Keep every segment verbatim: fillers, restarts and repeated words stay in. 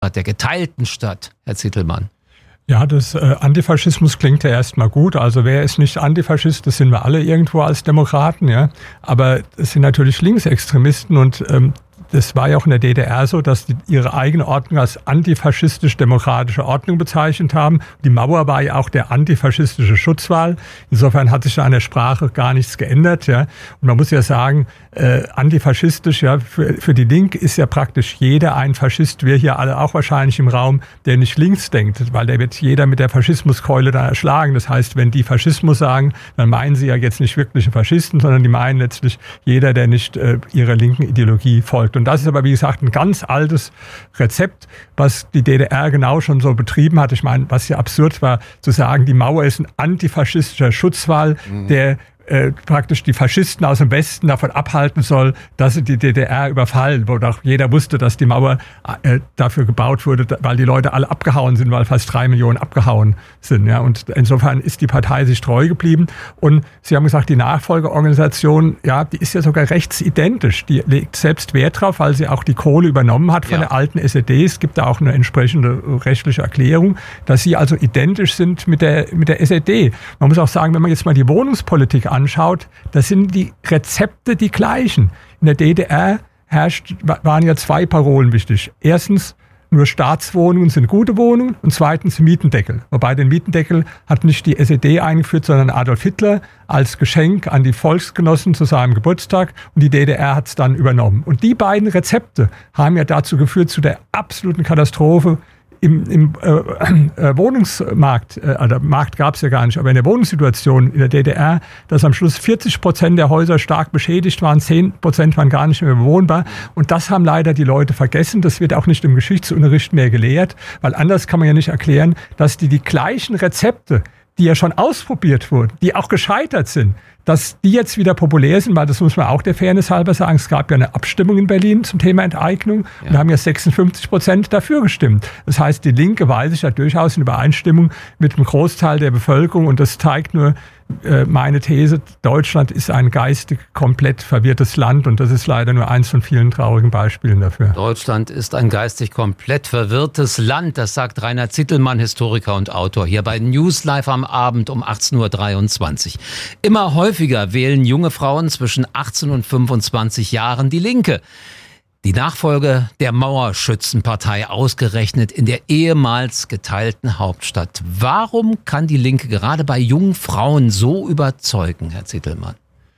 der geteilten Stadt, Herr Zittelmann? Ja, das äh, Antifaschismus klingt ja erstmal gut. Also wer ist nicht Antifaschist? Das sind wir alle irgendwo als Demokraten, ja. Aber es sind natürlich Linksextremisten und ähm, das war ja auch in der D D R so, dass die ihre eigene Ordnung als antifaschistisch-demokratische Ordnung bezeichnet haben. Die Mauer war ja auch der antifaschistische Schutzwall. Insofern hat sich da an der Sprache gar nichts geändert. Ja. Und man muss ja sagen, äh, antifaschistisch, ja, für, für die Linke ist ja praktisch jeder ein Faschist. Wir hier alle auch wahrscheinlich im Raum, der nicht links denkt, weil der wird jeder mit der Faschismuskeule da erschlagen. Das heißt, wenn die Faschismus sagen, dann meinen sie ja jetzt nicht wirkliche Faschisten, sondern die meinen letztlich jeder, der nicht äh, ihrer linken Ideologie folgt. Und das ist aber, wie gesagt, ein ganz altes Rezept, was die D D R genau schon so betrieben hat. Ich meine, was ja absurd war, zu sagen, die Mauer ist ein antifaschistischer Schutzwall, mhm. der äh, praktisch die Faschisten aus dem Westen davon abhalten soll, dass sie die D D R überfallen, wo doch jeder wusste, dass die Mauer äh, dafür gebaut wurde, weil die Leute alle abgehauen sind, weil fast drei Millionen abgehauen sind. Ja. Und insofern ist die Partei sich treu geblieben. Und Sie haben gesagt, die Nachfolgeorganisation, ja, die ist ja sogar rechtsidentisch. Die legt selbst Wert drauf, weil sie auch die Kohle übernommen hat von ja. der alten S E D. Es gibt da auch eine entsprechende rechtliche Erklärung, dass sie also identisch sind mit der, mit der S E D. Man muss auch sagen, wenn man jetzt mal die Wohnungspolitik anschaut, da sind die Rezepte die gleichen. In der D D R herrscht, waren ja zwei Parolen wichtig. Erstens, nur Staatswohnungen sind gute Wohnungen und zweitens Mietendeckel. Wobei den Mietendeckel hat nicht die S E D eingeführt, sondern Adolf Hitler als Geschenk an die Volksgenossen zu seinem Geburtstag und die D D R hat es dann übernommen. Und die beiden Rezepte haben ja dazu geführt, zu der absoluten Katastrophe im, im äh, äh, Wohnungsmarkt, äh, also Markt gab es ja gar nicht, aber in der Wohnungssituation in der D D R, dass am Schluss vierzig Prozent der Häuser stark beschädigt waren, zehn Prozent waren gar nicht mehr bewohnbar. Und das haben leider die Leute vergessen. Das wird auch nicht im Geschichtsunterricht mehr gelehrt, weil anders kann man ja nicht erklären, dass die die gleichen Rezepte, die ja schon ausprobiert wurden, die auch gescheitert sind, dass die jetzt wieder populär sind, weil das muss man auch der Fairness halber sagen, es gab ja eine Abstimmung in Berlin zum Thema Enteignung ja. und da haben ja sechsundfünfzig Prozent dafür gestimmt. Das heißt, die Linke weiß ich ja durchaus in Übereinstimmung mit einem Großteil der Bevölkerung und das zeigt nur, äh, meine These, Deutschland ist ein geistig komplett verwirrtes Land und das ist leider nur eins von vielen traurigen Beispielen dafür. Deutschland ist ein geistig komplett verwirrtes Land, das sagt Rainer Zittelmann, Historiker und Autor, hier bei News Live am Abend um achtzehn Uhr dreiundzwanzig. Immer häufiger wählen junge Frauen zwischen achtzehn und fünfundzwanzig Jahren die Linke. Die Nachfolge der Mauerschützenpartei ausgerechnet in der ehemals geteilten Hauptstadt. Warum kann die Linke gerade bei jungen Frauen so überzeugen, Herr Zittelmann?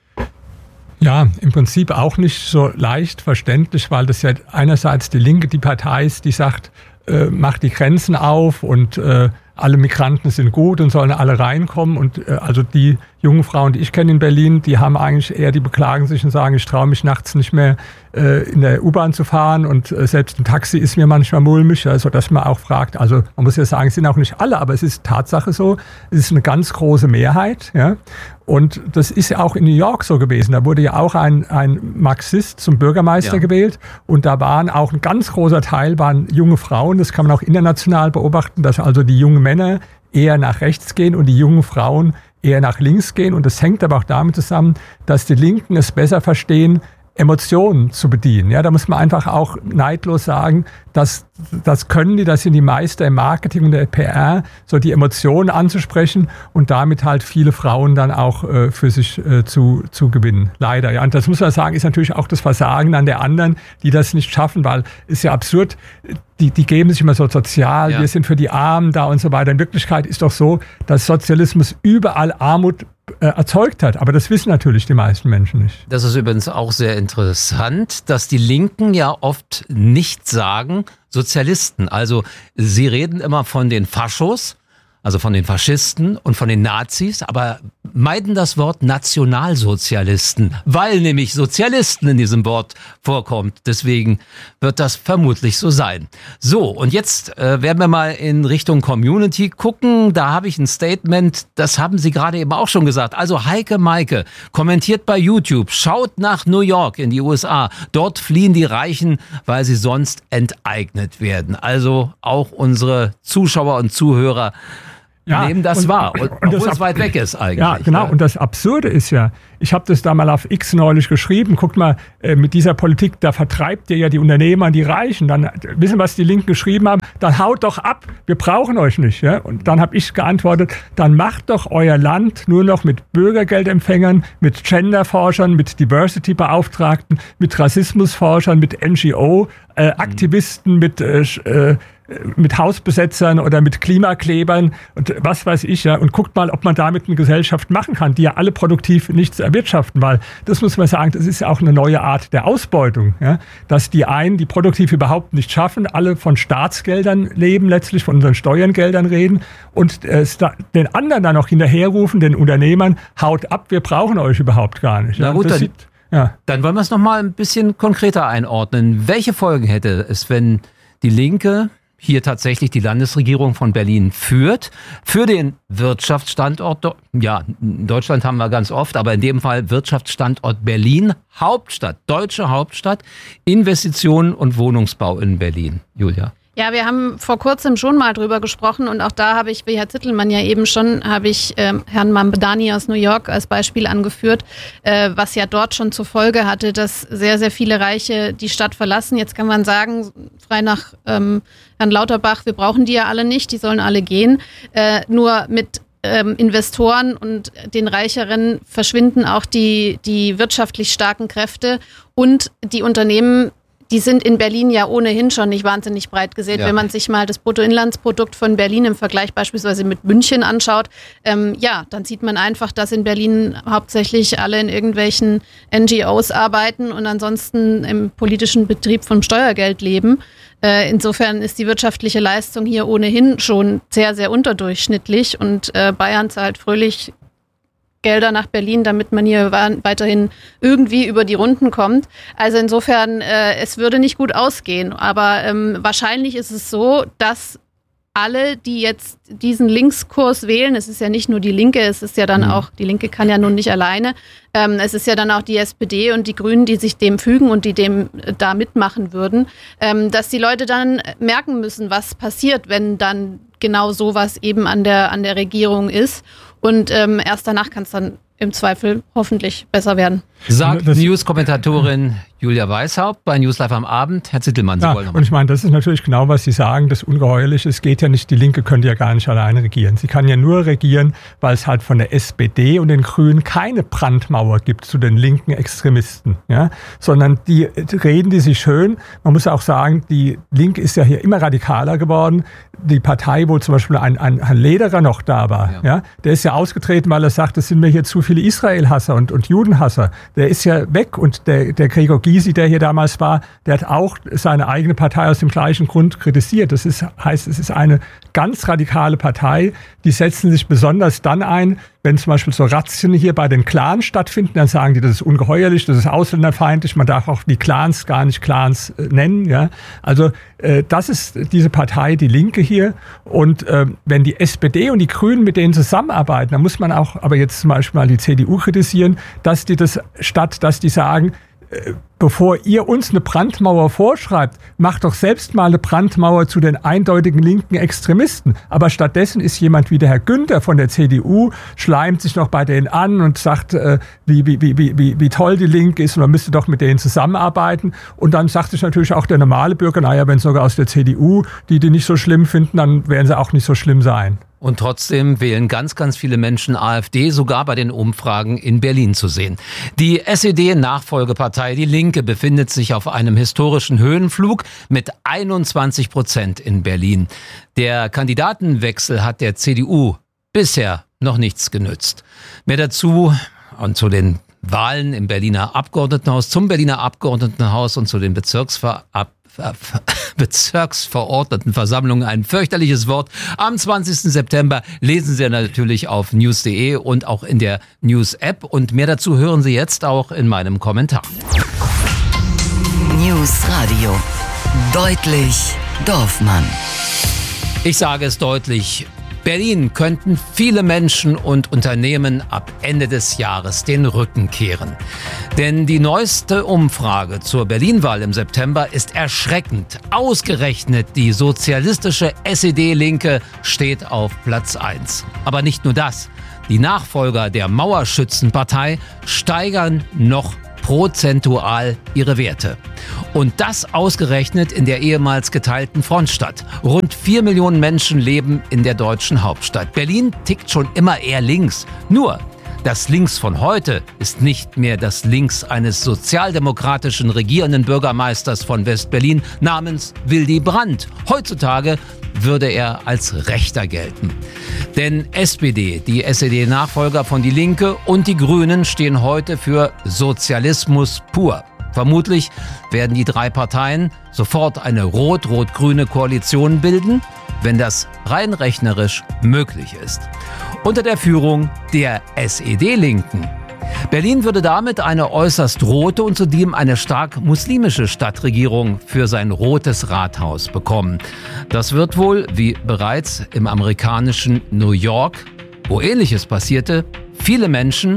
Ja, im Prinzip auch nicht so leicht verständlich, weil das ja einerseits die Linke die Partei ist, die sagt, äh, macht die Grenzen auf und äh, alle Migranten sind gut und sollen alle reinkommen. Und äh, also die jungen Frauen, die ich kenne in Berlin, die haben eigentlich eher, die beklagen sich und sagen, ich traue mich nachts nicht mehr äh, in der U-Bahn zu fahren und äh, selbst ein Taxi ist mir manchmal mulmig, also dass man auch fragt, also man muss ja sagen, es sind auch nicht alle, aber es ist Tatsache so, es ist eine ganz große Mehrheit, ja. Und das ist ja auch in New York so gewesen. Da wurde ja auch ein, ein Marxist zum Bürgermeister ja. gewählt. Und da waren auch ein ganz großer Teil waren junge Frauen. Das kann man auch international beobachten, dass also die jungen Männer eher nach rechts gehen und die jungen Frauen eher nach links gehen. Und das hängt aber auch damit zusammen, dass die Linken es besser verstehen, Emotionen zu bedienen. Ja, da muss man einfach auch neidlos sagen, dass das können die, das sind die Meister im Marketing und der P R, so die Emotionen anzusprechen und damit halt viele Frauen dann auch äh, für sich äh, zu zu gewinnen. Leider. Ja, und das muss man sagen, ist natürlich auch das Versagen an der anderen, die das nicht schaffen, weil ist ja absurd. Die, die geben sich immer so sozial, ja. wir sind für die Armen da und so weiter. In Wirklichkeit ist doch so, dass Sozialismus überall Armut äh, erzeugt hat. Aber das wissen natürlich die meisten Menschen nicht. Das ist übrigens auch sehr interessant, dass die Linken ja oft nicht sagen Sozialisten. Also sie reden immer von den Faschos, also von den Faschisten und von den Nazis, aber meiden das Wort Nationalsozialisten, weil nämlich Sozialisten in diesem Wort vorkommt. Deswegen wird das vermutlich so sein. So, und jetzt äh, werden wir mal in Richtung Community gucken. Da habe ich ein Statement, das haben Sie gerade eben auch schon gesagt. Also Heike Maike kommentiert bei YouTube, schaut nach New York in die U S A. Dort fliehen die Reichen, weil sie sonst enteignet werden. Also auch unsere Zuschauer und Zuhörer ja, nehmen das und, wahr, und, und obwohl es weit weg ist eigentlich. Ja, genau. Ja. Und das Absurde ist ja, ich habe das da mal auf X neulich geschrieben, guckt mal, äh, mit dieser Politik, da vertreibt ihr ja die Unternehmer und die Reichen. Dann wissen, was die Linken geschrieben haben, dann haut doch ab, wir brauchen euch nicht. Ja? Und dann habe ich geantwortet, dann macht doch euer Land nur noch mit Bürgergeldempfängern, mit Genderforschern, mit Diversity-Beauftragten, mit Rassismusforschern, mit N G O-Aktivisten, mhm. mit äh, mit Hausbesetzern oder mit Klimaklebern und was weiß ich, ja, und guckt mal, ob man damit eine Gesellschaft machen kann, die ja alle produktiv nichts erwirtschaften, weil das muss man sagen, das ist ja auch eine neue Art der Ausbeutung, ja, dass die einen, die produktiv überhaupt nicht schaffen, alle von Staatsgeldern leben, letztlich von unseren Steuergeldern reden und äh, den anderen dann noch hinterherrufen, den Unternehmern, haut ab, wir brauchen euch überhaupt gar nicht. Ja. Na gut, das dann, sieht, ja. dann wollen wir es nochmal ein bisschen konkreter einordnen. Welche Folgen hätte es, wenn die Linke hier tatsächlich die Landesregierung von Berlin führt, für den Wirtschaftsstandort, ja, Deutschland haben wir ganz oft, aber in dem Fall Wirtschaftsstandort Berlin, Hauptstadt, deutsche Hauptstadt, Investitionen und Wohnungsbau in Berlin. Julia. Ja, wir haben vor kurzem schon mal drüber gesprochen und auch da habe ich, wie Herr Zittelmann ja eben schon, habe ich äh, Herrn Mamdani aus New York als Beispiel angeführt, äh, was ja dort schon zur Folge hatte, dass sehr, sehr viele Reiche die Stadt verlassen. Jetzt kann man sagen, frei nach ähm, Herrn Lauterbach, wir brauchen die ja alle nicht, die sollen alle gehen. Äh, nur mit ähm, Investoren und den Reicheren verschwinden auch die, die wirtschaftlich starken Kräfte und die Unternehmen. Die sind in Berlin ja ohnehin schon nicht wahnsinnig breit gesät. Ja. Wenn man sich mal das Bruttoinlandsprodukt von Berlin im Vergleich beispielsweise mit München anschaut, ähm, ja, dann sieht man einfach, dass in Berlin hauptsächlich alle in irgendwelchen N G Os arbeiten und ansonsten im politischen Betrieb vom Steuergeld leben. Äh, insofern ist die wirtschaftliche Leistung hier ohnehin schon sehr, sehr unterdurchschnittlich und äh, Bayern zahlt fröhlich Gelder nach Berlin, damit man hier weiterhin irgendwie über die Runden kommt. Also insofern, äh, es würde nicht gut ausgehen. Aber ähm, wahrscheinlich ist es so, dass alle, die jetzt diesen Linkskurs wählen, es ist ja nicht nur die Linke, es ist ja dann mhm. auch, die Linke kann ja nun nicht alleine, ähm, es ist ja dann auch die S P D und die Grünen, die sich dem fügen und die dem äh, da mitmachen würden, ähm, dass die Leute dann merken müssen, was passiert, wenn dann genau sowas eben an der, an der Regierung ist. Und ähm, erst danach kann es dann im Zweifel hoffentlich besser werden. Sagt News-Kommentatorin Julia Weishaupt bei News Live am Abend. Herr Zittelmann, Sie ja, wollen noch mal. Und ich meine, das ist natürlich genau, was Sie sagen, das Ungeheuerliche. Es geht ja nicht, die Linke könnte ja gar nicht alleine regieren. Sie kann ja nur regieren, weil es halt von der S P D und den Grünen keine Brandmauer gibt zu den linken Extremisten. Ja? Sondern die reden die sich schön. Man muss auch sagen, die Linke ist ja hier immer radikaler geworden. Die Partei, wo zum Beispiel ein, ein, ein Lederer noch da war, ja. Ja, der ist ja ausgetreten, weil er sagt, es sind mir hier zu viele Israel-Hasser und, und Judenhasser. Der ist ja weg und der, der Gregor Gysi, der hier damals war, der hat auch seine eigene Partei aus dem gleichen Grund kritisiert. Das ist, heißt, es ist eine ganz radikale Partei. Die setzen sich besonders dann ein, wenn zum Beispiel so Razzien hier bei den Clans stattfinden, dann sagen die, das ist ungeheuerlich, das ist ausländerfeindlich, man darf auch die Clans gar nicht Clans äh, nennen. Ja? Also äh, das ist diese Partei, die Linke hier. Und äh, wenn die S P D und die Grünen mit denen zusammenarbeiten, dann muss man auch aber jetzt zum Beispiel mal die C D U kritisieren, dass die das, statt dass die sagen, äh, bevor ihr uns eine Brandmauer vorschreibt, macht doch selbst mal eine Brandmauer zu den eindeutigen linken Extremisten. Aber stattdessen ist jemand wie der Herr Günther von der C D U, schleimt sich noch bei denen an und sagt, äh, wie, wie, wie, wie, wie toll die Linke ist und man müsste doch mit denen zusammenarbeiten. Und dann sagt sich natürlich auch der normale Bürger, naja, wenn sogar aus der C D U, die die nicht so schlimm finden, dann werden sie auch nicht so schlimm sein. Und trotzdem wählen ganz, ganz viele Menschen AfD, sogar bei den Umfragen in Berlin zu sehen. Die S E D-Nachfolgepartei, die Linke, befindet sich auf einem historischen Höhenflug mit einundzwanzig Prozent in Berlin. Der Kandidatenwechsel hat der C D U bisher noch nichts genützt. Mehr dazu und zu den Wahlen im Berliner Abgeordnetenhaus, zum Berliner Abgeordnetenhaus und zu den Bezirksver Bezirksverordnetenversammlungen, ein fürchterliches Wort. Am zwanzigsten September lesen Sie natürlich auf news punkt de und auch in der News-App. Und mehr dazu hören Sie jetzt auch in meinem Kommentar. News Radio. Deutlich Dorfmann. Ich sage es deutlich. Berlin könnten viele Menschen und Unternehmen ab Ende des Jahres den Rücken kehren. Denn die neueste Umfrage zur Berlin-Wahl im September ist erschreckend. Ausgerechnet die sozialistische S E D-Linke steht auf Platz eins. Aber nicht nur das. Die Nachfolger der Mauerschützenpartei steigern noch prozentual ihre Werte. Und das ausgerechnet in der ehemals geteilten Frontstadt. Rund vier Millionen Menschen leben in der deutschen Hauptstadt. Berlin tickt schon immer eher links. Nur, das Links von heute ist nicht mehr das Links eines sozialdemokratischen regierenden Bürgermeisters von West-Berlin namens Willy Brandt. Heutzutage würde er als Rechter gelten. Denn S P D, die S E D-Nachfolger von Die Linke und die Grünen stehen heute für Sozialismus pur. Vermutlich werden die drei Parteien sofort eine rot-rot-grüne Koalition bilden, wenn das rein rechnerisch möglich ist. Unter der Führung der S E D-Linken. Berlin würde damit eine äußerst rote und zudem eine stark muslimische Stadtregierung für sein rotes Rathaus bekommen. Das wird wohl, wie bereits im amerikanischen New York, wo Ähnliches passierte, viele Menschen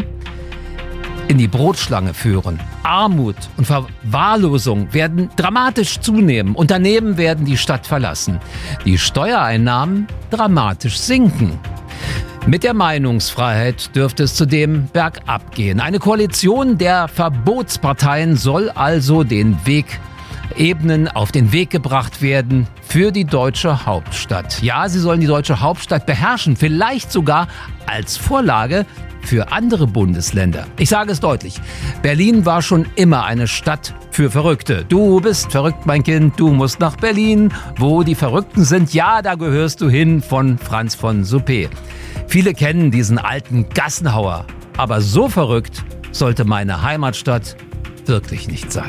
in die Brotschlange führen. Armut und Verwahrlosung werden dramatisch zunehmen. Unternehmen werden die Stadt verlassen. Die Steuereinnahmen dramatisch sinken. Mit der Meinungsfreiheit dürfte es zudem bergab gehen. Eine Koalition der Verbotsparteien soll also den Weg ebnen, auf den Weg gebracht werden für die deutsche Hauptstadt. Ja, sie sollen die deutsche Hauptstadt beherrschen, vielleicht sogar als Vorlage für andere Bundesländer. Ich sage es deutlich, Berlin war schon immer eine Stadt für Verrückte. Du bist verrückt, mein Kind, du musst nach Berlin, wo die Verrückten sind. Ja, da gehörst du hin, von Franz von Suppé. Viele kennen diesen alten Gassenhauer, aber so verrückt sollte meine Heimatstadt wirklich nicht sein.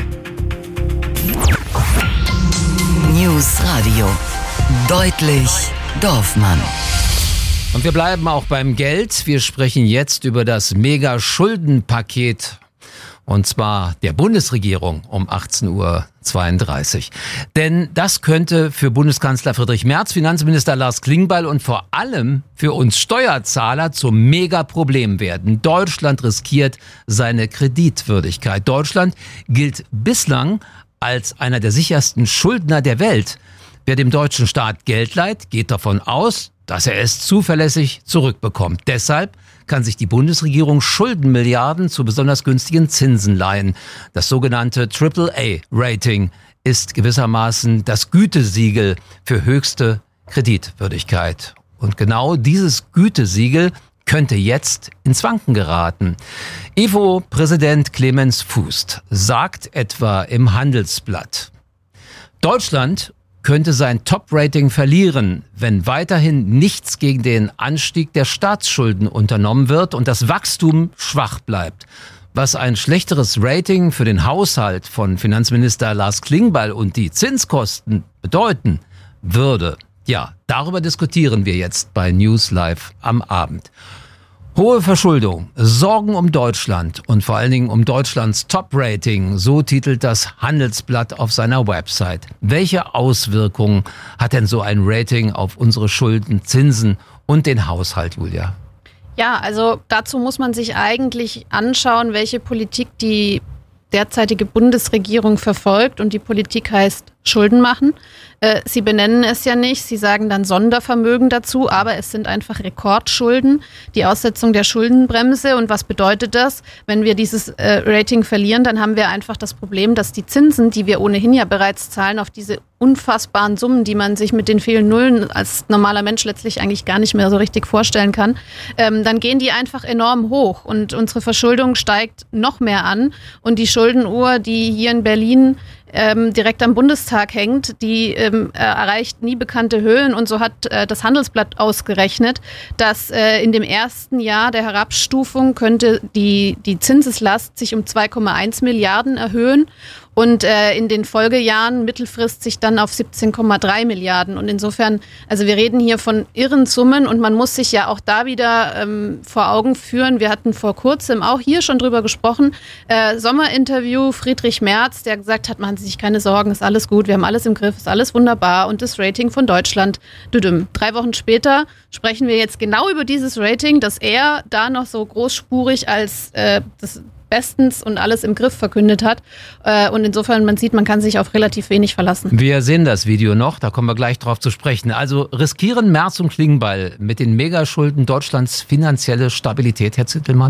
News Radio. Deutlich Dorfmann. Und wir bleiben auch beim Geld. Wir sprechen jetzt über das Mega-Schuldenpaket. Und zwar der Bundesregierung um achtzehn Uhr zweiunddreißig. Denn das könnte für Bundeskanzler Friedrich Merz, Finanzminister Lars Klingbeil und vor allem für uns Steuerzahler zum Megaproblem werden. Deutschland riskiert seine Kreditwürdigkeit. Deutschland gilt bislang als einer der sichersten Schuldner der Welt. Wer dem deutschen Staat Geld leiht, geht davon aus, dass er es zuverlässig zurückbekommt. Deshalb kann sich die Bundesregierung Schuldenmilliarden zu besonders günstigen Zinsen leihen. Das sogenannte Triple A Rating ist gewissermaßen das Gütesiegel für höchste Kreditwürdigkeit. Und genau dieses Gütesiegel könnte jetzt ins Wanken geraten. I F O-Präsident Clemens Fußt sagt etwa im Handelsblatt: Deutschland könnte sein Top-Rating verlieren, wenn weiterhin nichts gegen den Anstieg der Staatsschulden unternommen wird und das Wachstum schwach bleibt. Was ein schlechteres Rating für den Haushalt von Finanzminister Lars Klingbeil und die Zinskosten bedeuten würde, ja, darüber diskutieren wir jetzt bei News Live am Abend. Hohe Verschuldung, Sorgen um Deutschland und vor allen Dingen um Deutschlands Top-Rating, so titelt das Handelsblatt auf seiner Website. Welche Auswirkungen hat denn so ein Rating auf unsere Schulden, Zinsen und den Haushalt, Julia? Ja, also dazu muss man sich eigentlich anschauen, welche Politik die derzeitige Bundesregierung verfolgt. Und die Politik heißt Schulden machen. Äh, sie benennen es ja nicht, sie sagen dann Sondervermögen dazu, aber es sind einfach Rekordschulden, die Aussetzung der Schuldenbremse. Und was bedeutet das? Wenn wir dieses äh, Rating verlieren, dann haben wir einfach das Problem, dass die Zinsen, die wir ohnehin ja bereits zahlen, auf diese unfassbaren Summen, die man sich mit den vielen Nullen als normaler Mensch letztlich eigentlich gar nicht mehr so richtig vorstellen kann, ähm, dann gehen die einfach enorm hoch und unsere Verschuldung steigt noch mehr an und die Schuldenuhr, die hier in Berlin ähm, direkt am Bundestag hängt, die ähm, erreicht nie bekannte Höhen und so hat äh, das Handelsblatt ausgerechnet, dass äh, in dem ersten Jahr der Herabstufung könnte die, die Zinseslast sich um zwei Komma eins Milliarden erhöhen. und äh, in den Folgejahren mittelfristig dann auf siebzehn Komma drei Milliarden. Und insofern, also wir reden hier von irren Summen und man muss sich ja auch da wieder ähm, vor Augen führen. Wir hatten vor kurzem auch hier schon drüber gesprochen, äh, Sommerinterview Friedrich Merz, der gesagt hat, machen Sie sich keine Sorgen, ist alles gut, wir haben alles im Griff, ist alles wunderbar und das Rating von Deutschland, düdüm. Drei Wochen später sprechen wir jetzt genau über dieses Rating, das er da noch so großspurig als äh, das bestens und alles im Griff verkündet hat. Und insofern, man sieht, man kann sich auf relativ wenig verlassen. Wir sehen das Video noch, da kommen wir gleich drauf zu sprechen. Also riskieren Merz und Klingbeil mit den Megaschulden Deutschlands finanzielle Stabilität, Herr Zittelmann?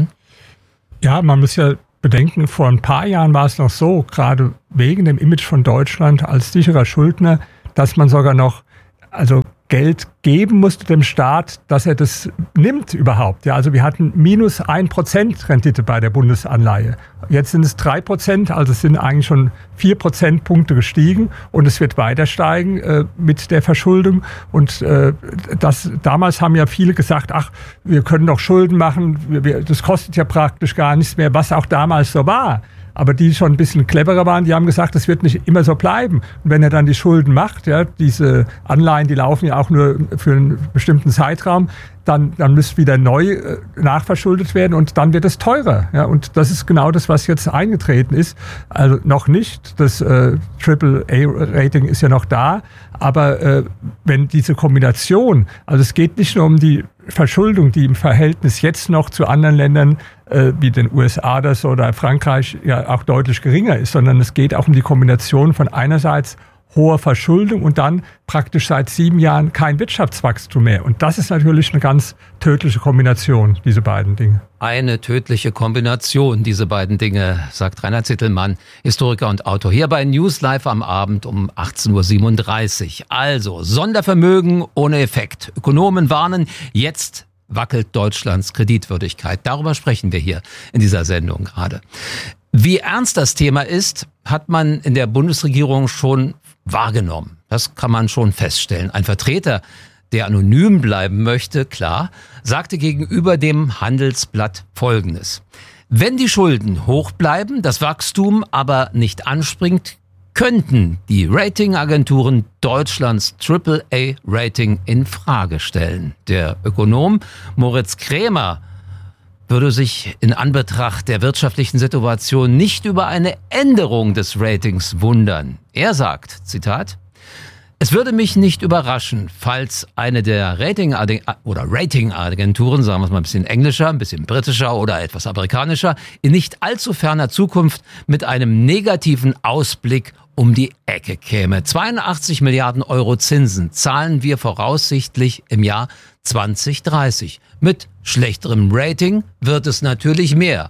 Ja, man muss ja bedenken, vor ein paar Jahren war es noch so, gerade wegen dem Image von Deutschland als sicherer Schuldner, dass man sogar noch also Geld geben musste dem Staat, dass er das nimmt überhaupt. Ja, also wir hatten minus ein Prozent Rendite bei der Bundesanleihe. Jetzt sind es drei Prozent, also es sind eigentlich schon vier Prozentpunkte gestiegen und es wird weiter steigen äh, mit der Verschuldung. Und äh, das, damals haben ja viele gesagt, ach, wir können doch Schulden machen, wir, das kostet ja praktisch gar nichts mehr, was auch damals so war. Aber die schon ein bisschen cleverer waren, die haben gesagt, das wird nicht immer so bleiben. Und wenn er dann die Schulden macht, ja, diese Anleihen, die laufen ja auch nur für einen bestimmten Zeitraum, dann, dann müsste wieder neu äh, nachverschuldet werden und dann wird es teurer. Ja, und das ist genau das, was jetzt eingetreten ist. Also noch nicht, das äh, Triple A-Rating ist ja noch da, aber äh, wenn diese Kombination, also es geht nicht nur um die Verschuldung, die im Verhältnis jetzt noch zu anderen Ländern äh, wie den U S A das oder Frankreich ja auch deutlich geringer ist, sondern es geht auch um die Kombination von einerseits hoher Verschuldung und dann praktisch seit sieben Jahren kein Wirtschaftswachstum mehr. Und das ist natürlich eine ganz tödliche Kombination, diese beiden Dinge. Eine tödliche Kombination, diese beiden Dinge, sagt Rainer Zittelmann, Historiker und Autor, hier bei News Live am Abend um achtzehn Uhr siebenunddreißig. Also, Sondervermögen ohne Effekt. Ökonomen warnen, jetzt wackelt Deutschlands Kreditwürdigkeit. Darüber sprechen wir hier in dieser Sendung gerade. Wie ernst das Thema ist, hat man in der Bundesregierung schon wahrgenommen. Das kann man schon feststellen. Ein Vertreter, der anonym bleiben möchte, klar, sagte gegenüber dem Handelsblatt Folgendes. Wenn die Schulden hoch bleiben, das Wachstum aber nicht anspringt, könnten die Ratingagenturen Deutschlands Triple A-Rating in Frage stellen. Der Ökonom Moritz Krämer würde sich in Anbetracht der wirtschaftlichen Situation nicht über eine Änderung des Ratings wundern. Er sagt, Zitat, es würde mich nicht überraschen, falls eine der Rating- oder Ratingagenturen, sagen wir es mal ein bisschen englischer, ein bisschen britischer oder etwas amerikanischer, in nicht allzu ferner Zukunft mit einem negativen Ausblick um die Ecke käme. zweiundachtzig Milliarden Euro Zinsen zahlen wir voraussichtlich im Jahr zwanzig dreißig. Mit schlechterem Rating wird es natürlich mehr.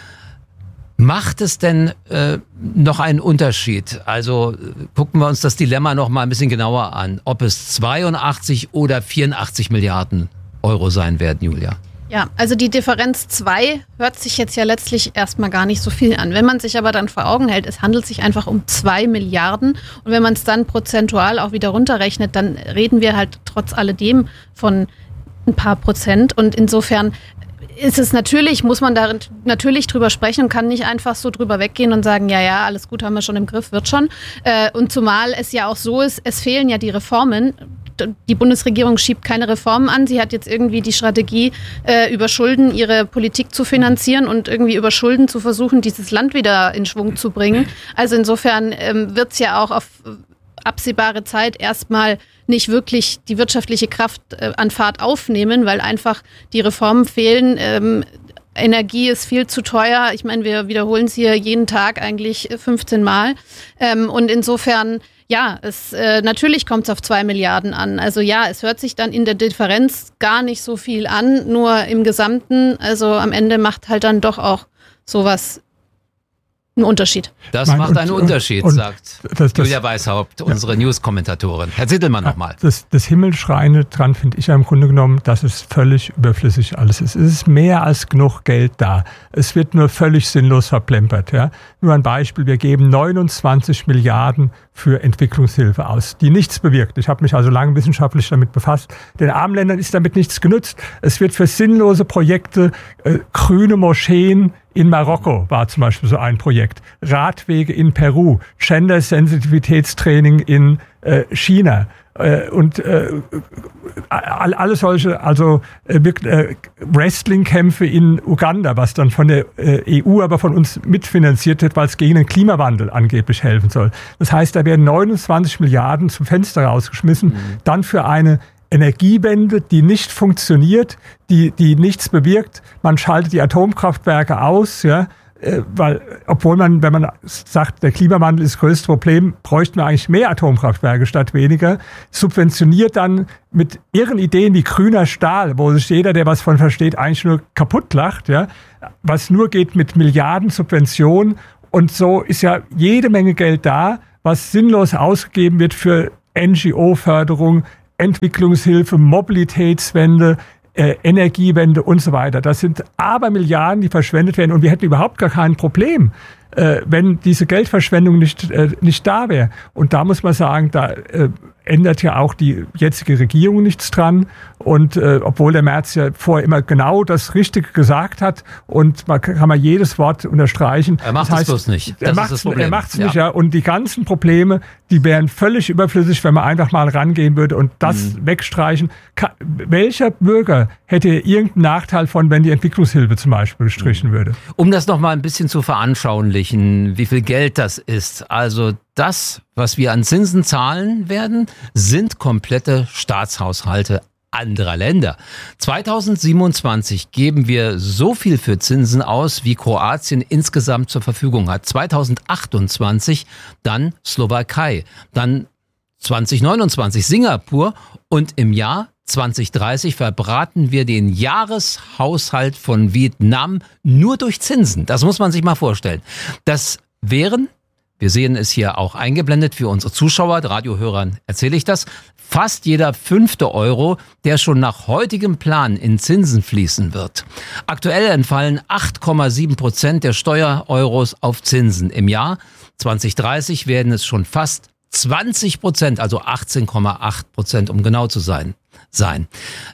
Macht es denn äh, noch einen Unterschied? Also gucken wir uns das Dilemma noch mal ein bisschen genauer an, ob es zweiundachtzig oder vierundachtzig Milliarden Euro sein werden, Julia. Ja, also die Differenz zwei hört sich jetzt ja letztlich erstmal gar nicht so viel an. Wenn man sich aber dann vor Augen hält, es handelt sich einfach um zwei Milliarden und wenn man es dann prozentual auch wieder runterrechnet, dann reden wir halt trotz alledem von ein paar Prozent und insofern ist es natürlich, muss man da natürlich drüber sprechen und kann nicht einfach so drüber weggehen und sagen, ja, ja, alles gut, haben wir schon im Griff, wird schon. Und zumal es ja auch so ist, es fehlen ja die Reformen. Die Bundesregierung schiebt keine Reformen an. Sie hat jetzt irgendwie die Strategie, äh, über Schulden ihre Politik zu finanzieren und irgendwie über Schulden zu versuchen, dieses Land wieder in Schwung zu bringen. Also insofern ähm, wird es ja auch auf absehbare Zeit erstmal nicht wirklich die wirtschaftliche Kraft äh, an Fahrt aufnehmen, weil einfach die Reformen fehlen. Ähm, Energie ist viel zu teuer. Ich meine, wir wiederholen es hier jeden Tag eigentlich fünfzehn Mal. Ähm, und insofern ja, es äh, natürlich kommt es auf zwei Milliarden an. Also ja, es hört sich dann in der Differenz gar nicht so viel an, nur im Gesamten, also am Ende macht halt dann doch auch sowas einen Unterschied. Das Nein, macht und, einen Unterschied, und, sagt das, das, Julia Weishaupt, unsere ja. News-Kommentatorin. Herr Zittelmann nochmal. Das, das Himmelschreiende dran finde ich ja im Grunde genommen, dass es völlig überflüssig alles ist. Es ist mehr als genug Geld da. Es wird nur völlig sinnlos verplempert. Ja? Nur ein Beispiel, wir geben neunundzwanzig Milliarden für Entwicklungshilfe aus, die nichts bewirkt. Ich habe mich also lange wissenschaftlich damit befasst. Den armen Ländern ist damit nichts genützt. Es wird für sinnlose Projekte, äh, grüne Moscheen in Marokko war zum Beispiel so ein Projekt. Radwege in Peru, Gender-Sensitivitätstraining in äh, China. Und äh, alle solche, also äh, Wrestling-Kämpfe in Uganda, was dann von der äh, E U, aber von uns mitfinanziert wird, weil es gegen den Klimawandel angeblich helfen soll. Das heißt, da werden neunundzwanzig Milliarden zum Fenster rausgeschmissen, mhm. dann für eine Energiewende, die nicht funktioniert, die, die nichts bewirkt. Man schaltet die Atomkraftwerke aus, ja. Weil, obwohl man, wenn man sagt, der Klimawandel ist das größte Problem, bräuchten wir eigentlich mehr Atomkraftwerke statt weniger, subventioniert dann mit irren Ideen wie grüner Stahl, wo sich jeder, der was von versteht, eigentlich nur kaputt lacht, ja, was nur geht mit Milliarden Subventionen, und so ist ja jede Menge Geld da, was sinnlos ausgegeben wird für N G O-Förderung, Entwicklungshilfe, Mobilitätswende, Äh, Energiewende und so weiter. Das sind Abermilliarden, die verschwendet werden, und wir hätten überhaupt gar kein Problem, äh, wenn diese Geldverschwendung nicht, äh, nicht da wäre. Und da muss man sagen, da äh, ändert ja auch die jetzige Regierung nichts dran. Und äh, obwohl der Merz ja vorher immer genau das Richtige gesagt hat, und man kann man jedes Wort unterstreichen. Er macht das heißt, es bloß nicht. Das er macht es nicht, ja. ja. Und die ganzen Probleme, die wären völlig überflüssig, wenn man einfach mal rangehen würde und das mhm. wegstreichen. Ka- welcher Bürger hätte irgendeinen Nachteil von, wenn die Entwicklungshilfe zum Beispiel gestrichen mhm. würde? Um das noch mal ein bisschen zu veranschaulichen, wie viel Geld das ist. Also das, was wir an Zinsen zahlen werden, sind komplette Staatshaushalte anderer Länder. zweitausendsiebenundzwanzig geben wir so viel für Zinsen aus, wie Kroatien insgesamt zur Verfügung hat. zweitausendachtundzwanzig dann Slowakei, dann zweitausendneunundzwanzig Singapur, und im Jahr zweitausenddreißig verbraten wir den Jahreshaushalt von Vietnam nur durch Zinsen. Das muss man sich mal vorstellen. Das wären, wir sehen es hier auch eingeblendet für unsere Zuschauer, Radiohörern erzähle ich das, fast jeder fünfte Euro, der schon nach heutigem Plan in Zinsen fließen wird. Aktuell entfallen acht Komma sieben Prozent der Steuereuros auf Zinsen. Im Jahr zweitausenddreißig werden es schon fast zwanzig Prozent, also achtzehn Komma acht Prozent, um genau zu sein. sein.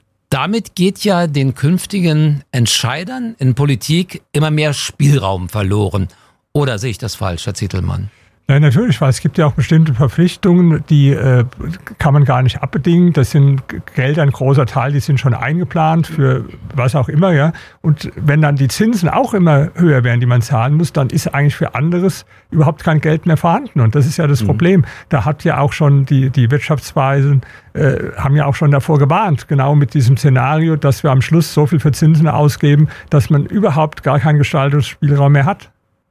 Damit geht ja den künftigen Entscheidern in Politik immer mehr Spielraum verloren. Oder sehe ich das falsch, Herr Zitelmann? Ja, natürlich, weil es gibt ja auch bestimmte Verpflichtungen, die äh, kann man gar nicht abbedingen. Das sind Gelder, ein großer Teil, die sind schon eingeplant für was auch immer, ja. Und wenn dann die Zinsen auch immer höher werden, die man zahlen muss, dann ist eigentlich für anderes überhaupt kein Geld mehr vorhanden. Und das ist ja das mhm. Problem. Da hat ja auch schon die, die Wirtschaftsweisen, äh, haben ja auch schon davor gewarnt, genau mit diesem Szenario, dass wir am Schluss so viel für Zinsen ausgeben, dass man überhaupt gar keinen Gestaltungsspielraum mehr hat.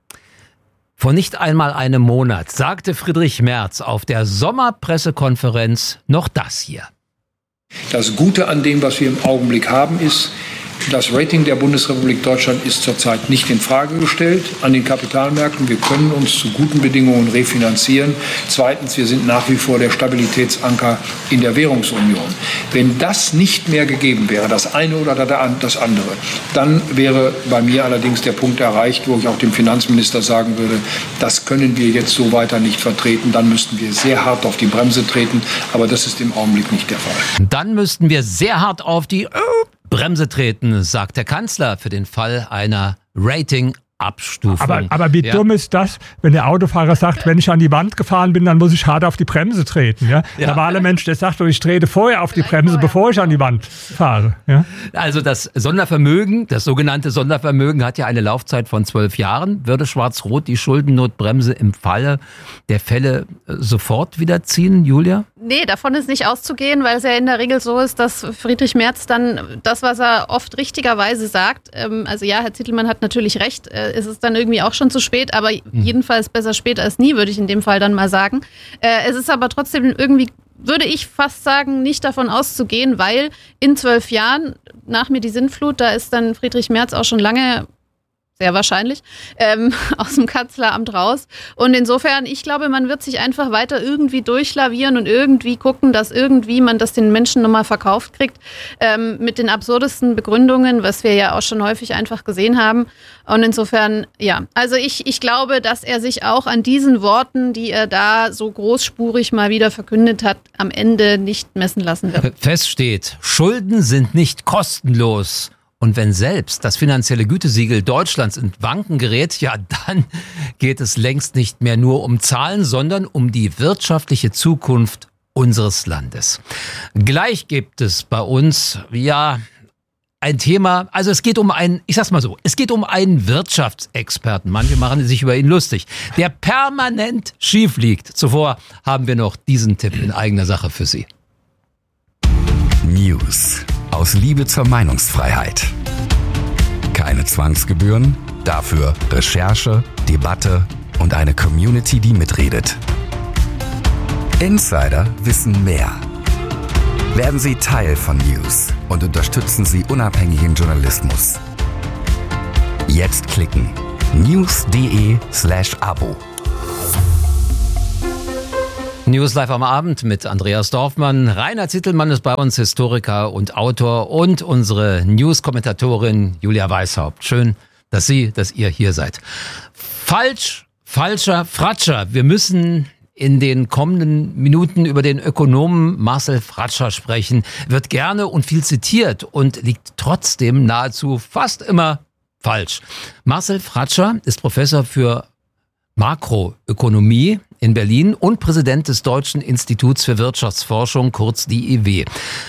Vor nicht einmal einem Monat sagte Friedrich Merz auf der Sommerpressekonferenz noch das hier. Das Gute an dem, was wir im Augenblick haben, ist, das Rating der Bundesrepublik Deutschland ist zurzeit nicht in Frage gestellt an den Kapitalmärkten. Wir können uns zu guten Bedingungen refinanzieren. Zweitens, wir sind nach wie vor der Stabilitätsanker in der Währungsunion. Wenn das nicht mehr gegeben wäre, das eine oder das andere, dann wäre bei mir allerdings der Punkt erreicht, wo ich auch dem Finanzminister sagen würde, das können wir jetzt so weiter nicht vertreten. Dann müssten wir sehr hart auf die Bremse treten. Aber das ist im Augenblick nicht der Fall. Dann müssten wir sehr hart auf die Bremse treten, sagt der Kanzler, für den Fall einer Rating-Abstufung. Aber, aber wie ja. dumm ist das, wenn der Autofahrer sagt, wenn ich an die Wand gefahren bin, dann muss ich hart auf die Bremse treten. Ja? Der ja. normale Mensch, der sagt, ich trete vorher auf die Bremse, bevor ich an die Wand fahre. Ja? Also das Sondervermögen, das sogenannte Sondervermögen hat ja eine Laufzeit von zwölf Jahren. Würde Schwarz-Rot die Schuldennotbremse im Falle der Fälle sofort wieder ziehen, Julia? Nee, davon ist nicht auszugehen, weil es ja in der Regel so ist, dass Friedrich Merz dann das, was er oft richtigerweise sagt, ähm, also ja, Herr Zitelmann hat natürlich recht, äh, es ist dann irgendwie auch schon zu spät, aber hm. jedenfalls besser spät als nie, würde ich in dem Fall dann mal sagen. Äh, es ist aber trotzdem irgendwie, würde ich fast sagen, nicht davon auszugehen, weil in zwölf Jahren, nach mir die Sintflut, da ist dann Friedrich Merz auch schon lange, sehr wahrscheinlich, ähm, aus dem Kanzleramt raus. Und insofern, ich glaube, man wird sich einfach weiter irgendwie durchlavieren und irgendwie gucken, dass irgendwie man das den Menschen nochmal verkauft kriegt, ähm, mit den absurdesten Begründungen, was wir ja auch schon häufig einfach gesehen haben. Und insofern, ja, also ich, ich glaube, dass er sich auch an diesen Worten, die er da so großspurig mal wieder verkündet hat, am Ende nicht messen lassen wird. Fest steht, Schulden sind nicht kostenlos. Und wenn selbst das finanzielle Gütesiegel Deutschlands in Wanken gerät, ja, dann geht es längst nicht mehr nur um Zahlen, sondern um die wirtschaftliche Zukunft unseres Landes. Gleich gibt es bei uns, ja, ein Thema, also es geht um einen, ich sag's mal so, es geht um einen Wirtschaftsexperten, manche machen sich über ihn lustig, der permanent schief liegt. Zuvor haben wir noch diesen Tipp in eigener Sache für Sie. News aus Liebe zur Meinungsfreiheit. Keine Zwangsgebühren, dafür Recherche, Debatte und eine Community, die mitredet. Insider wissen mehr. Werden Sie Teil von News und unterstützen Sie unabhängigen Journalismus. Jetzt klicken news.de slash Abo. News live am Abend mit Andreas Dorfmann. Rainer Zittelmann ist bei uns, Historiker und Autor, und unsere News-Kommentatorin Julia Weishaupt. Schön, dass Sie, dass ihr hier seid. Falsch, falscher Fratscher. Wir müssen in den kommenden Minuten über den Ökonomen Marcel Fratscher sprechen. Wird gerne und viel zitiert und liegt trotzdem nahezu fast immer falsch. Marcel Fratscher ist Professor für Makroökonomie in Berlin und Präsident des Deutschen Instituts für Wirtschaftsforschung, kurz D I W.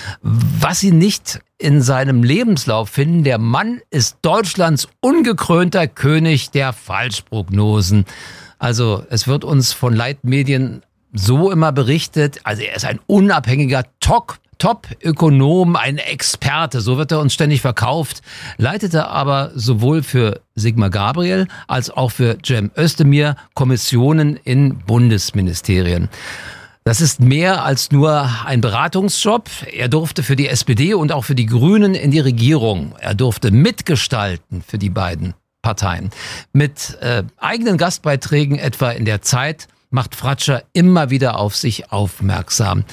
Was Sie nicht in seinem Lebenslauf finden, der Mann ist Deutschlands ungekrönter König der Falschprognosen. Also es wird uns von Leitmedien so immer berichtet, also er ist ein unabhängiger Top, Top-Ökonom, ein Experte, so wird er uns ständig verkauft, leitete aber sowohl für Sigmar Gabriel als auch für Cem Özdemir Kommissionen in Bundesministerien. Das ist mehr als nur ein Beratungsjob. Er durfte für die S P D und auch für die Grünen in die Regierung. Er durfte mitgestalten für die beiden Parteien. Mit äh, eigenen Gastbeiträgen etwa in der Zeit macht Fratscher immer wieder auf sich aufmerksam.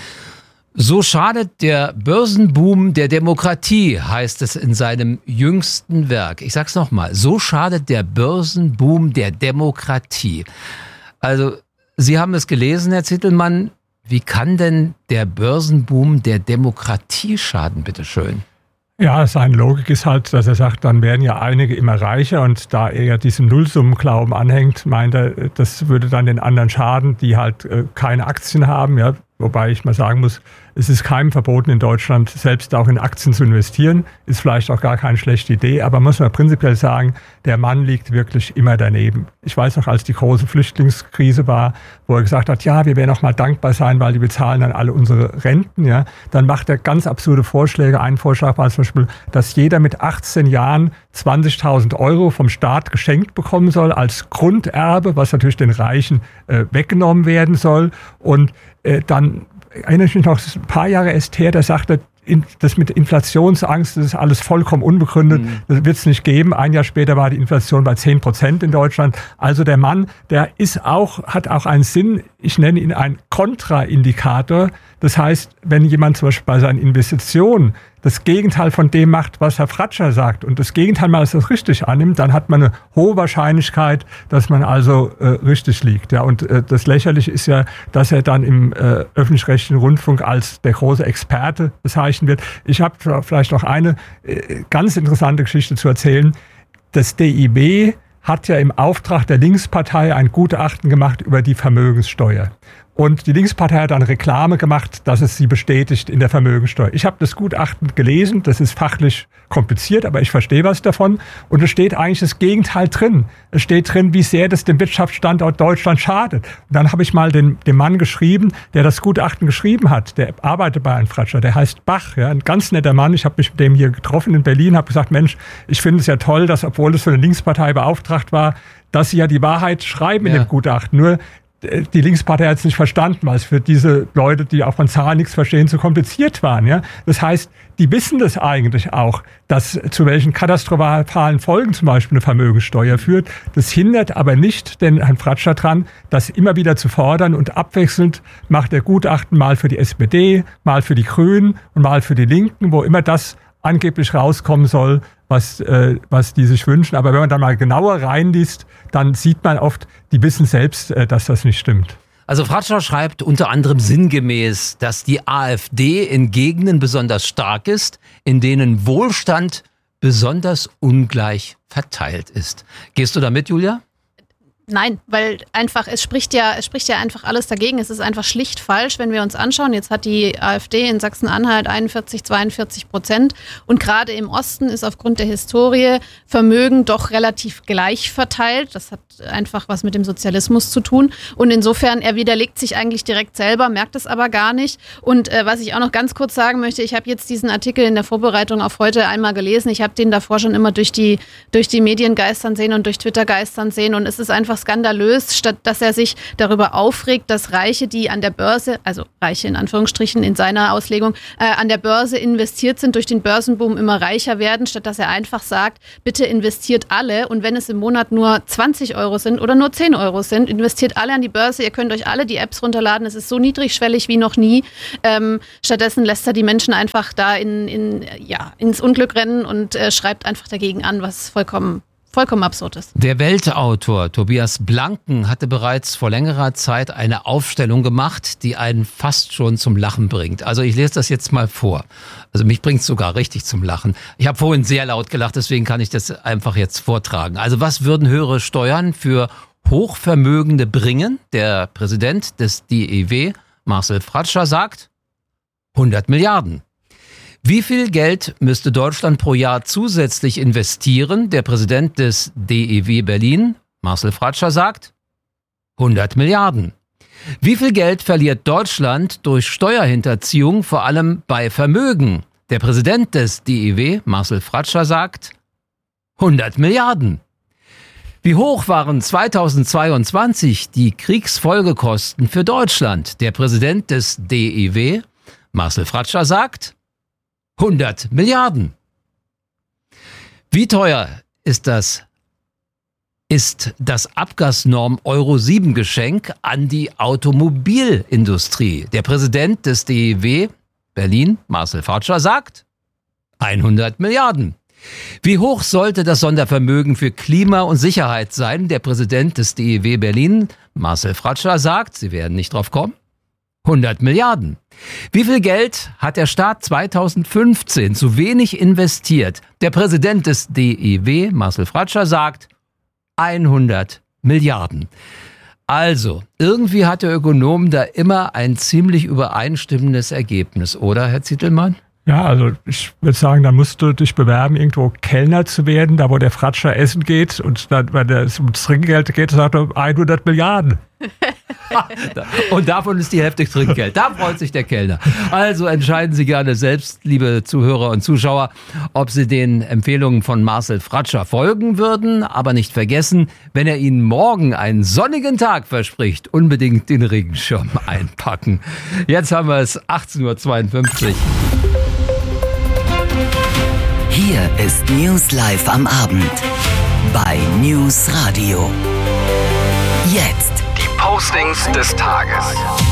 So schadet der Börsenboom der Demokratie, heißt es in seinem jüngsten Werk. Ich sag's nochmal, so schadet der Börsenboom der Demokratie. Also, Sie haben es gelesen, Herr Zittelmann. Wie kann denn der Börsenboom der Demokratie schaden, bitteschön? Ja, seine Logik ist halt, dass er sagt, dann werden ja einige immer reicher, und da er ja diesem Nullsummenglauben anhängt, meint er, das würde dann den anderen schaden, die halt äh, keine Aktien haben, ja. Wobei ich mal sagen muss, es ist keinem verboten in Deutschland, selbst auch in Aktien zu investieren. Ist vielleicht auch gar keine schlechte Idee, aber muss man prinzipiell sagen, der Mann liegt wirklich immer daneben. Ich weiß noch, als die große Flüchtlingskrise war, wo er gesagt hat, ja, wir werden auch mal dankbar sein, weil die bezahlen dann alle unsere Renten. Ja, dann macht er ganz absurde Vorschläge. Ein Vorschlag war zum Beispiel, dass jeder mit achtzehn Jahren zwanzigtausend Euro vom Staat geschenkt bekommen soll als Grunderbe, was natürlich den Reichen äh, weggenommen werden soll. Und äh, dann erinnere ich mich noch, das ist ein paar Jahre erst her, der sagte, das mit Inflationsangst, das ist alles vollkommen unbegründet, mhm. das wird es nicht geben. Ein Jahr später war die Inflation bei zehn Prozent in Deutschland. Also der Mann, der ist auch, hat auch einen Sinn, ich nenne ihn einen Kontraindikator. Das heißt, wenn jemand zum Beispiel bei seinen Investitionen das Gegenteil von dem macht, was Herr Fratscher sagt, und das Gegenteil mal als das richtig annimmt, dann hat man eine hohe Wahrscheinlichkeit, dass man also äh, richtig liegt. Ja, und äh, das Lächerliche ist ja, dass er dann im äh, öffentlich-rechtlichen Rundfunk als der große Experte bezeichnet wird. Ich habe vielleicht noch eine äh, ganz interessante Geschichte zu erzählen. Das D I W hat ja im Auftrag der Linkspartei ein Gutachten gemacht über die Vermögenssteuer. Und die Linkspartei hat dann Reklame gemacht, dass es sie bestätigt in der Vermögensteuer. Ich habe das Gutachten gelesen, das ist fachlich kompliziert, aber ich verstehe was davon. Und es steht eigentlich das Gegenteil drin. Es steht drin, wie sehr das dem Wirtschaftsstandort Deutschland schadet. Und dann habe ich mal den, dem Mann geschrieben, der das Gutachten geschrieben hat. Der arbeitet bei Herrn Fratscher, der heißt Bach, ja, ein ganz netter Mann. Ich habe mich mit dem hier getroffen in Berlin, habe gesagt, Mensch, ich finde es ja toll, dass, obwohl es für eine Linkspartei beauftragt war, dass sie ja die Wahrheit schreiben in ja. dem Gutachten. Nur die Linkspartei hat es nicht verstanden, weil es für diese Leute, die auch von Zahlen nichts verstehen, zu kompliziert waren. Ja? Das heißt, die wissen das eigentlich auch, dass zu welchen katastrophalen Folgen zum Beispiel eine Vermögenssteuer führt. Das hindert aber nicht den Herrn Fratscher dran, das immer wieder zu fordern, und abwechselnd macht er Gutachten mal für die S P D, mal für die Grünen und mal für die Linken, wo immer das angeblich rauskommen soll, was, äh, was die sich wünschen. Aber wenn man da mal genauer reinliest, dann sieht man oft, die wissen selbst, äh, dass das nicht stimmt. Also Fratscher schreibt unter anderem sinngemäß, dass die AfD in Gegenden besonders stark ist, in denen Wohlstand besonders ungleich verteilt ist. Gehst du damit, Julia? Nein, weil einfach, es spricht ja, es spricht ja einfach alles dagegen. Es ist einfach schlicht falsch, wenn wir uns anschauen. Jetzt hat die AfD in Sachsen-Anhalt einundvierzig, zweiundvierzig Prozent. Und gerade im Osten ist aufgrund der Historie Vermögen doch relativ gleich verteilt. Das hat einfach was mit dem Sozialismus zu tun. Und insofern, er widerlegt sich eigentlich direkt selber, merkt es aber gar nicht. Und äh, was ich auch noch ganz kurz sagen möchte, ich habe jetzt diesen Artikel in der Vorbereitung auf heute einmal gelesen. Ich habe den davor schon immer durch die, durch die Medien geistern sehen und durch Twitter geistern sehen. Und es ist einfach skandalös, statt dass er sich darüber aufregt, dass Reiche, die an der Börse, also Reiche in Anführungsstrichen in seiner Auslegung, äh, an der Börse investiert sind, durch den Börsenboom immer reicher werden, statt dass er einfach sagt, bitte investiert alle und wenn es im Monat nur zwanzig Euro sind oder nur zehn Euro sind, investiert alle an die Börse, ihr könnt euch alle die Apps runterladen, es ist so niedrigschwellig wie noch nie. Ähm, stattdessen lässt er die Menschen einfach da in, in, ja, ins Unglück rennen und äh, schreibt einfach dagegen an, was vollkommen Vollkommen absurd ist. Der Weltautor Tobias Blanken hatte bereits vor längerer Zeit eine Aufstellung gemacht, die einen fast schon zum Lachen bringt. Also ich lese das jetzt mal vor. Also mich bringt es sogar richtig zum Lachen. Ich habe vorhin sehr laut gelacht, deswegen kann ich das einfach jetzt vortragen. Also was würden höhere Steuern für Hochvermögende bringen? Der Präsident des D E W, Marcel Fratscher, sagt hundert Milliarden. Wie viel Geld müsste Deutschland pro Jahr zusätzlich investieren? Der Präsident des D E W Berlin, Marcel Fratscher, sagt hundert Milliarden. Wie viel Geld verliert Deutschland durch Steuerhinterziehung, vor allem bei Vermögen? Der Präsident des D E W, Marcel Fratscher, sagt hundert Milliarden. Wie hoch waren zweitausendzweiundzwanzig die Kriegsfolgekosten für Deutschland? Der Präsident des D E W, Marcel Fratscher, sagt hundert Milliarden. Wie teuer ist das, ist das Abgasnorm Euro sieben Geschenk an die Automobilindustrie? Der Präsident des D E W Berlin, Marcel Fratscher, sagt hundert Milliarden. Wie hoch sollte das Sondervermögen für Klima und Sicherheit sein? Der Präsident des D E W Berlin, Marcel Fratscher, sagt, Sie werden nicht drauf kommen, hundert Milliarden. Wie viel Geld hat der Staat zweitausendfünfzehn zu wenig investiert? Der Präsident des D E W, Marcel Fratscher, sagt hundert Milliarden. Also, irgendwie hat der Ökonom da immer ein ziemlich übereinstimmendes Ergebnis, oder, Herr Zitelmann? Ja, also ich würde sagen, da musst du dich bewerben, irgendwo Kellner zu werden, da wo der Fratscher essen geht und dann, wenn es ums Trinkgeld geht, sagt er hundert Milliarden. Und davon ist die Hälfte Trinkgeld. Da freut sich der Kellner. Also entscheiden Sie gerne selbst, liebe Zuhörer und Zuschauer, ob Sie den Empfehlungen von Marcel Fratscher folgen würden. Aber nicht vergessen, wenn er Ihnen morgen einen sonnigen Tag verspricht, unbedingt den Regenschirm einpacken. Jetzt haben wir es achtzehn Uhr zweiundfünfzig. Hier ist News Live am Abend bei News Radio. Jetzt die Postings des Tages.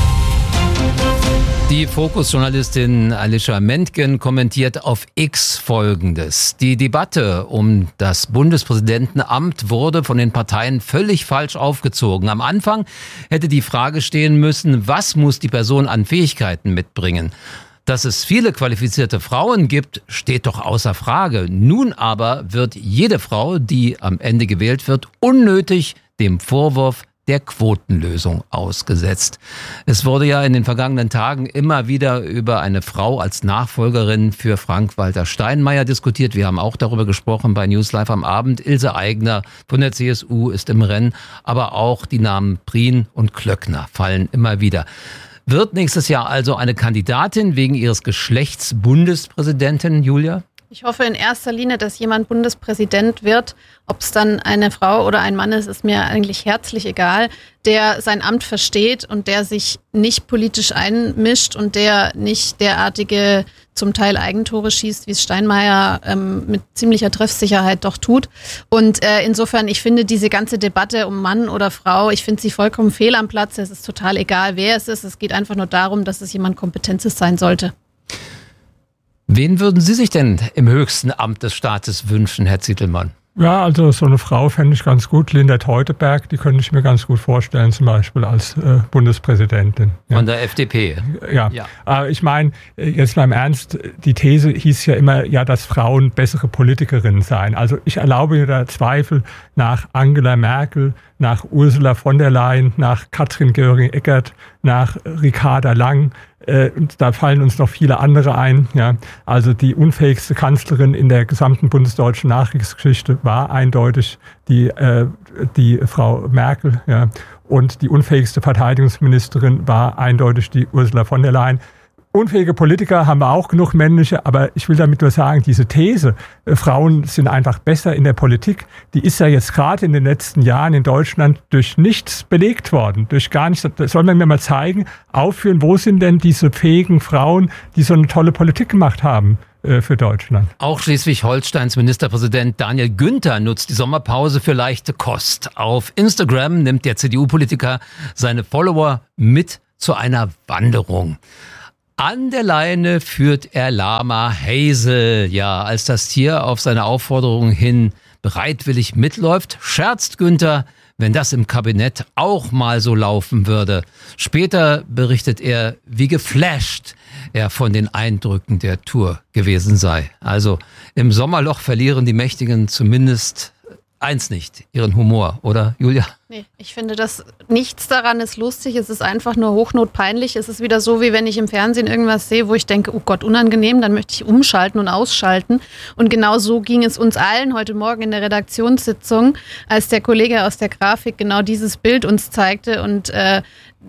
Die Fokus-Journalistin Alicia Mentgen kommentiert auf X Folgendes. Die Debatte um das Bundespräsidentenamt wurde von den Parteien völlig falsch aufgezogen. Am Anfang hätte die Frage stehen müssen, was muss die Person an Fähigkeiten mitbringen? Dass es viele qualifizierte Frauen gibt, steht doch außer Frage. Nun aber wird jede Frau, die am Ende gewählt wird, unnötig dem Vorwurf der Quotenlösung ausgesetzt. Es wurde ja in den vergangenen Tagen immer wieder über eine Frau als Nachfolgerin für Frank-Walter Steinmeier diskutiert. Wir haben auch darüber gesprochen bei News Live am Abend. Ilse Aigner von der C S U ist im Rennen, aber auch die Namen Prien und Klöckner fallen immer wieder. Wird nächstes Jahr also eine Kandidatin wegen ihres Geschlechts Bundespräsidentin, Julia? Ich hoffe in erster Linie, dass jemand Bundespräsident wird. Ob es dann eine Frau oder ein Mann ist, ist mir eigentlich herzlich egal, der sein Amt versteht und der sich nicht politisch einmischt und der nicht derartige zum Teil Eigentore schießt, wie es Steinmeier ähm, mit ziemlicher Treffsicherheit doch tut. Und äh, insofern, ich finde diese ganze Debatte um Mann oder Frau, ich finde sie vollkommen fehl am Platz. Es ist total egal, wer es ist. Es geht einfach nur darum, dass es jemand Kompetentes sein sollte. Wen würden Sie sich denn im höchsten Amt des Staates wünschen, Herr Zitelmann? Ja, also so eine Frau fände ich ganz gut. Linda Teuteberg, die könnte ich mir ganz gut vorstellen, zum Beispiel als äh, Bundespräsidentin. Ja. Von der F D P. Ja, ja. Aber ich meine, jetzt mal im Ernst, die These hieß ja immer, ja, dass Frauen bessere Politikerinnen seien. Also ich erlaube mir da Zweifel nach Angela Merkel, nach Ursula von der Leyen, nach Katrin Göring-Eckardt, nach Ricarda Lang. Äh, da fallen uns noch viele andere ein. Ja. Also die unfähigste Kanzlerin in der gesamten bundesdeutschen Nachkriegsgeschichte war eindeutig die, äh, die Frau Merkel. Ja. Und die unfähigste Verteidigungsministerin war eindeutig die Ursula von der Leyen. Unfähige Politiker haben wir auch genug männliche, aber ich will damit nur sagen, diese These, äh, Frauen sind einfach besser in der Politik, die ist ja jetzt gerade in den letzten Jahren in Deutschland durch nichts belegt worden, durch gar nichts. Das soll man mir mal zeigen, aufführen, wo sind denn diese fähigen Frauen, die so eine tolle Politik gemacht haben äh, für Deutschland. Auch Schleswig-Holsteins Ministerpräsident Daniel Günther nutzt die Sommerpause für leichte Kost. Auf Instagram nimmt der C D U-Politiker seine Follower mit zu einer Wanderung. An der Leine führt er Lama Hazel. Ja, als das Tier auf seine Aufforderung hin bereitwillig mitläuft, scherzt Günther, wenn das im Kabinett auch mal so laufen würde. Später berichtet er, wie geflasht er von den Eindrücken der Tour gewesen sei. Also im Sommerloch verlieren die Mächtigen zumindest eins nicht, ihren Humor, oder Julia? Nee, ich finde, dass nichts daran ist lustig. Es ist einfach nur hochnotpeinlich. Es ist wieder so, wie wenn ich im Fernsehen irgendwas sehe, wo ich denke, oh Gott, unangenehm, dann möchte ich umschalten und ausschalten. Und genau so ging es uns allen heute Morgen in der Redaktionssitzung, als der Kollege aus der Grafik genau dieses Bild uns zeigte und äh,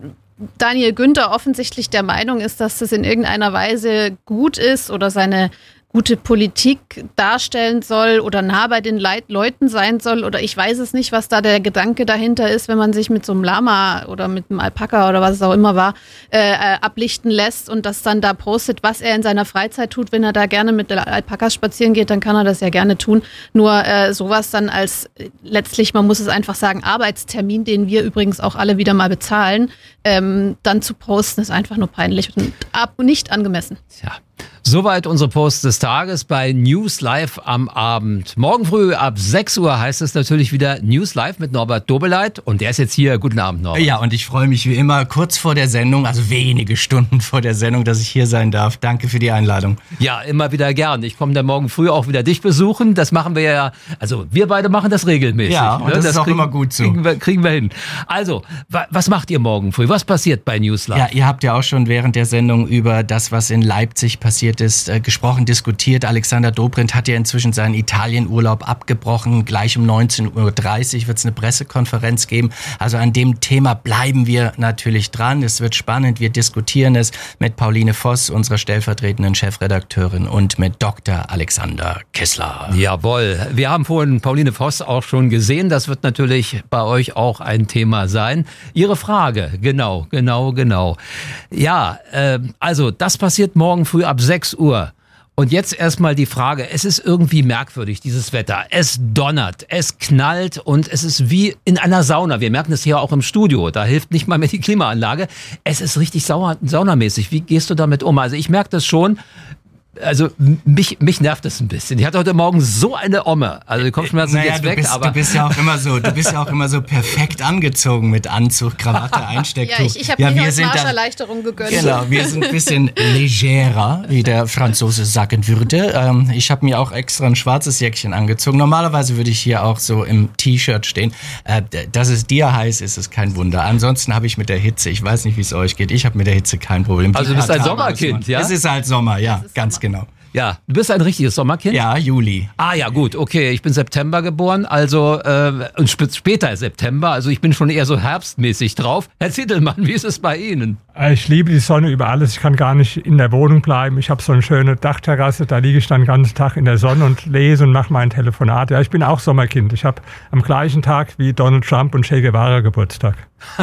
Daniel Günther offensichtlich der Meinung ist, dass das in irgendeiner Weise gut ist oder seine gute Politik darstellen soll oder nah bei den Leit- Leuten sein soll oder ich weiß es nicht, was da der Gedanke dahinter ist, wenn man sich mit so einem Lama oder mit einem Alpaka oder was es auch immer war, äh, ablichten lässt und das dann da postet, was er in seiner Freizeit tut. Wenn er da gerne mit Alpakas spazieren geht, dann kann er das ja gerne tun. Nur äh, sowas dann als letztlich, man muss es einfach sagen, Arbeitstermin, den wir übrigens auch alle wieder mal bezahlen, ähm, dann zu posten, ist einfach nur peinlich und ab nicht angemessen. Tja. Soweit unsere Post des Tages bei News Live am Abend. Morgen früh ab sechs Uhr heißt es natürlich wieder News Live mit Norbert Dobeleit und der ist jetzt hier. Guten Abend, Norbert. Ja, und ich freue mich wie immer kurz vor der Sendung, also wenige Stunden vor der Sendung, dass ich hier sein darf. Danke für die Einladung. Ja, immer wieder gern. Ich komme dann morgen früh auch wieder dich besuchen. Das machen wir ja, also wir beide machen das regelmäßig. Ja, und ne? das, das ist auch kriegen, immer gut so. Kriegen wir, kriegen wir hin. Also, wa- was macht ihr morgen früh? Was passiert bei News Live? Ja, ihr habt ja auch schon während der Sendung über das, was in Leipzig passiert ist, äh, gesprochen, diskutiert. Alexander Dobrindt hat ja inzwischen seinen Italienurlaub abgebrochen. Gleich um neunzehn Uhr dreißig wird es eine Pressekonferenz geben. Also an dem Thema bleiben wir natürlich dran. Es wird spannend. Wir diskutieren es mit Pauline Voss, unserer stellvertretenden Chefredakteurin, und mit Doktor Alexander Kissler. Jawohl. Wir haben vorhin Pauline Voss auch schon gesehen. Das wird natürlich bei euch auch ein Thema sein. Ihre Frage, genau, genau, genau. Ja, äh, also das passiert morgen früh ab sechs Uhr. Und jetzt erstmal die Frage, es ist irgendwie merkwürdig, dieses Wetter. Es donnert, es knallt und es ist wie in einer Sauna. Wir merken es hier auch im Studio, da hilft nicht mal mehr die Klimaanlage. Es ist richtig sauer, saunamäßig. Wie gehst du damit um? Also ich merke das schon. Also mich, mich nervt das ein bisschen. Ich hatte heute Morgen so eine Omme. Also die Kopfschmerzen naja, jetzt du weg. Bist, aber du bist ja auch immer so, du bist ja auch immer so perfekt angezogen mit Anzug, Krawatte, Einstecktuch. Ja, ich, ich habe ja, mir wir heute sind Marscherleichterung gegönnt. Genau, wir sind ein bisschen legerer, wie der Franzose sagen würde. Ähm, ich habe mir auch extra ein schwarzes Jäckchen angezogen. Normalerweise würde ich hier auch so im T-Shirt stehen. Äh, dass es dir heiß ist, ist kein Wunder. Ansonsten habe ich mit der Hitze, ich weiß nicht, wie es euch geht, ich habe mit der Hitze kein Problem. Also du bist ein Sommerkind, ja? Es ist halt Sommer, ja, ganz Sommer. genau. ja, du bist ein richtiges Sommerkind? Ja, Juli. Ah ja, gut, okay. Ich bin September geboren, also äh, und sp- später September, also ich bin schon eher so herbstmäßig drauf. Herr Zittelmann, wie ist es bei Ihnen? Ich liebe die Sonne über alles. Ich kann gar nicht in der Wohnung bleiben. Ich habe so eine schöne Dachterrasse, da liege ich dann den ganzen Tag in der Sonne und lese und mache mein Telefonat. Ja, ich bin auch Sommerkind. Ich habe am gleichen Tag wie Donald Trump und Che Guevara Geburtstag.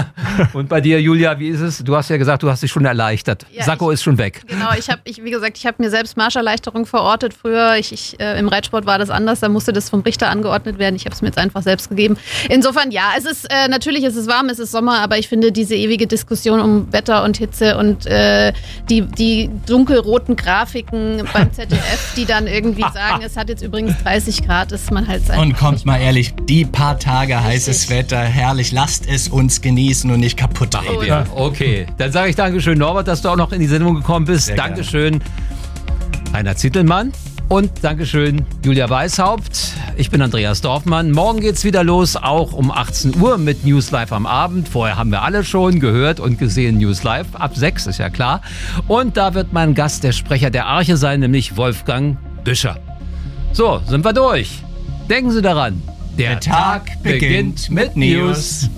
Und bei dir, Julia, wie ist es? Du hast ja gesagt, du hast dich schon erleichtert. Ja, Sakko ich, ist schon weg. Genau, ich habe, ich, wie gesagt, ich habe mir selbst Marscherleichterung verortet. Früher, ich, ich, äh, im Reitsport war das anders, da musste das vom Richter angeordnet werden. Ich habe es mir jetzt einfach selbst gegeben. Insofern, ja, es ist äh, natürlich, es ist warm, es ist Sommer, aber ich finde diese ewige Diskussion um Wetter und Hitze und äh, die, die dunkelroten Grafiken beim Z D F, die dann irgendwie sagen, es hat jetzt übrigens dreißig Grad, ist man halt sein. Und kommt mal ehrlich, die paar Tage heißes Wetter, herrlich, lasst es uns genießen und nicht kaputt reden. Oh, ja. Okay, dann sage ich Dankeschön, Norbert, dass du auch noch in die Sendung gekommen bist. Sehr Dankeschön, Rainer Zittelmann. Und Dankeschön, Julia Weishaupt. Ich bin Andreas Dorfmann. Morgen geht's wieder los, auch um achtzehn Uhr mit News Live am Abend. Vorher haben wir alle schon gehört und gesehen News Live. Ab sechs ist ja klar. Und da wird mein Gast der Sprecher der Arche sein, nämlich Wolfgang Büscher. So, sind wir durch. Denken Sie daran, der, Der Tag beginnt mit News.